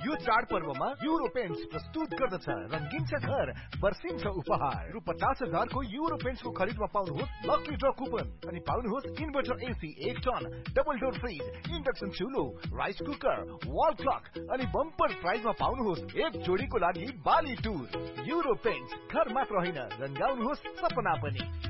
यो चाडपर्वमा euro paints प्रस्तुत गर्दछ रंगीन छ घर वर्षिन्छ उपहार रु 50,000 को युरो पेन्ट्स को खरिदमा पाउनुहोस् लकी ड्र कुपन अनि पाउनुहोस् inverter AC 1 ton double door fridge induction चुलो rice cooker wall clock अनि बम्पर प्राइजमा पाउनुहोस् एक जोडीको लागि बाली टुर युरो पेन्ट्स घर मात्र होइन रंगाउनुहोस् सपना पनि